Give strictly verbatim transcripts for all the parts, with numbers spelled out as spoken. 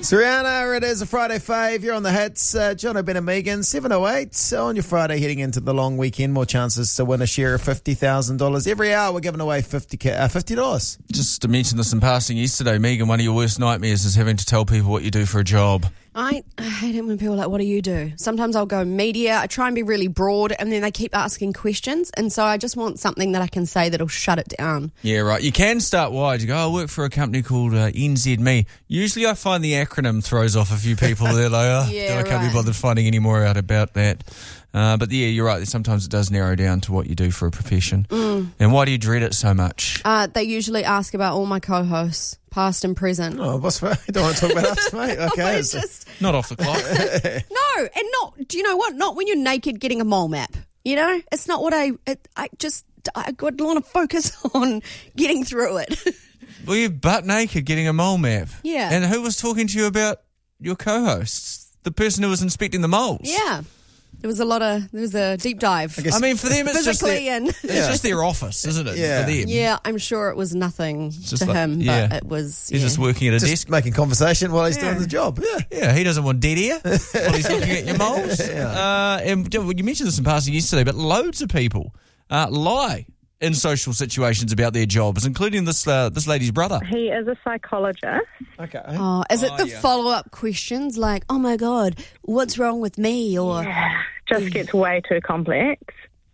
Sriana, it is a Friday fave. You're on the hits. Uh, John O'Ben and Megan, seven oh eight. On your Friday, heading into the long weekend, more chances to win a share of fifty thousand dollars. Every hour, we're giving away fifty dollars. Just to mention this in passing yesterday, Megan, one of your worst nightmares is having to tell people what you do for a job. I, I hate it when people are like, what do you do? Sometimes I'll go media. I try and be really broad, and then they keep asking questions. And so I just want something that I can say that'll shut it down. Yeah, right. You can start wide. You go, I work for a company called uh, N Z M E. Usually I find the acronym throws off a few people. They're like, oh, Yeah, I can't right. be bothered finding any more out about that. Uh, but yeah, you're right. Sometimes it does narrow down to what you do for a profession. Mm. And why do you dread it so much? Uh, they usually ask about all my co-hosts, past and present. Oh, what's I don't want to talk about us, mate. Okay. It's just, Not off the clock. no, and not, do you know what? Not when you're naked getting a mole map. You know? It's not what I, it, I just, I would want to focus on getting through it. Well, you're butt naked getting a mole map. Yeah. And who was talking to you about your co-hosts? The person who was inspecting the moles. Yeah. There was a lot of, there was a deep dive. I guess- I mean, for them, it's just Physically their, and... it's just their office, isn't it? Yeah. For them. Yeah, I'm sure it was nothing just to like- him, yeah. but it was, He's yeah. just working at a Just desk. making conversation while he's Yeah. doing the job. Yeah. Yeah, he doesn't want dead air while he's looking at your moles. Uh, and you mentioned this in passing yesterday, but loads of people uh, lie in social situations about their jobs, including this uh, this lady's brother. He is a psychologist. Okay. Oh, is it Oh, the yeah. follow-up questions like, oh my God, what's wrong with me? Or Just gets way too complex.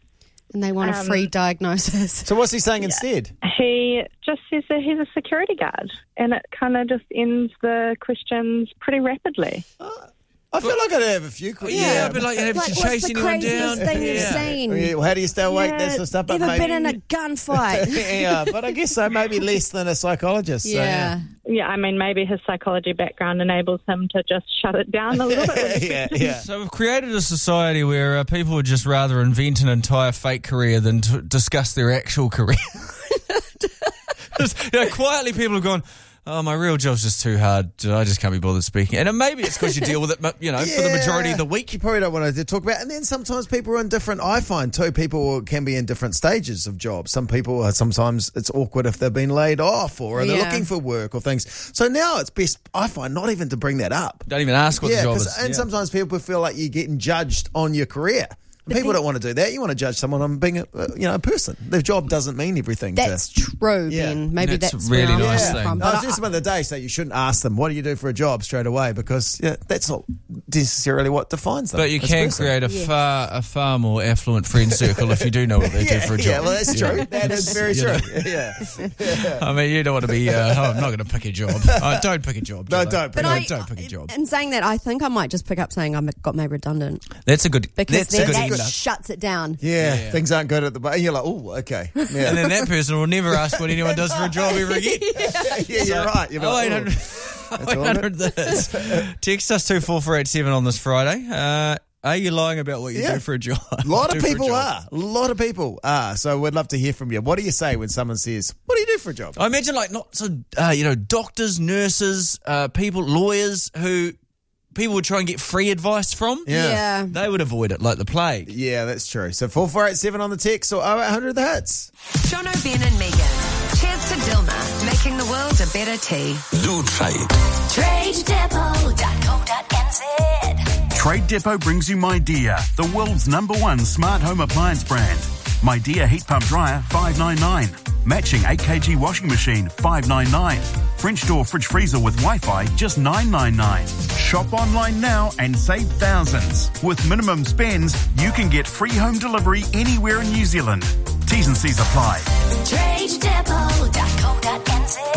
and they want a Um, free diagnosis. So what's he saying instead? He just says that he's a security guard, and it kind of just ends the questions pretty rapidly. I feel like I'd have a few questions. Yeah, but like you have Like, to what's chase the anyone craziest down. thing you've Yeah. seen? Yeah, well, how do you stay awake? Yeah. That sort of stuff. But Ever maybe, been in a gunfight? yeah, but I guess so. Maybe less than a psychologist. So, yeah. Yeah, I mean, maybe his psychology background enables him to just shut it down a little bit. yeah, yeah. So we've created a society where uh, people would just rather invent an entire fake career than to discuss their actual career. Just, you know, quietly people have gone, oh, my real job's just too hard. I just can't be bothered speaking. And maybe it's because you deal with it, you know, for the majority of the week. You probably don't want to talk about. And then sometimes people are in different. I find too, people can be in different stages of jobs. Some people are sometimes it's awkward if they've been laid off or they're Yeah. looking for work or things. So now it's best, I find, not even to bring that up. Don't even ask what yeah, the job 'cause- is. and Yeah. sometimes people feel like you're getting judged on your career. And people don't want to do that. You want to judge someone on being a uh, you know a person. Their job doesn't mean everything. That's to, true, Yeah. Ben. Maybe That's that's, a really where I'm nice coming thing. from. No, I But was I- just the other day, so you shouldn't ask them, what do you do for a job straight away? Because yeah, that's not necessarily what defines them. But you as can person. create a Yes. far a far more affluent friend circle if you do know what they do yeah, for a job. Yeah, well, that's You know. true. That is very You true. know. Yeah. I mean, you don't want to be, uh, oh, I'm not going to pick a job. Uh, don't pick a job. No, Gillo. don't pick No, a- I- don't pick a job. In saying that, I think I might just pick up saying I got made redundant That's a good, because that's a then good that enough. shuts it down. Yeah, Yeah. things aren't good at the bar. You're like, oh, okay. Yeah, And then that person will never ask what anyone does for a job ever again. yeah, you're right. You're Oh, like, eight oh. hundred eight hundred this. Text us two four four eight seven on this Friday. Uh, are you lying about what you Yeah. do for a job? A lot Do of for a people job? are. A lot of people are. So we'd love to hear from you. What do you say when someone says, what do you do for a job? I imagine like not so, uh, you know, doctors, nurses, uh, people, lawyers who people would try and get free advice from. Yeah. Yeah. They would avoid it like the plague. Yeah, that's true. So four four eight seven on the text or oh eight hundred the hits. John O'Ben and Megan. Cheers to Dilma, making the world a better tea. Do trade. trade depot dot co dot n z. Trade Depot brings you MyDear, the world's number one smart home appliance brand. MyDear heat pump dryer, five ninety-nine. Matching eight kilogram washing machine, five ninety-nine. French door fridge freezer with Wi-Fi, just nine ninety-nine. Shop online now and save thousands. With minimum spends, you can get free home delivery anywhere in New Zealand. T's and C's apply. trade depot dot co dot n z.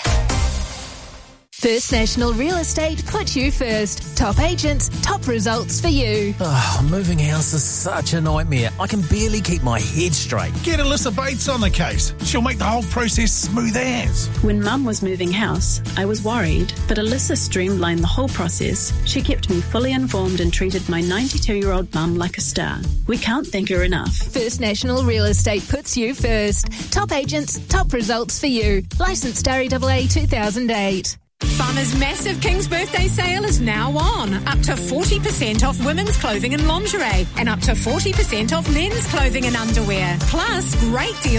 First National Real Estate puts you first. Top agents, top results for you. Oh, moving house is such a nightmare. I can barely keep my head straight. Get Alyssa Bates on the case. She'll make the whole process smooth as. When Mum was moving house, I was worried, but Alyssa streamlined the whole process. She kept me fully informed and treated my ninety-two-year-old mum like a star. We can't thank her enough. First National Real Estate puts you first. Top agents, top results for you. Licensed R A A A two thousand eight. Farmer's massive King's Birthday sale is now on. Up to forty percent off women's clothing and lingerie and up to forty percent off men's clothing and underwear. Plus, great deals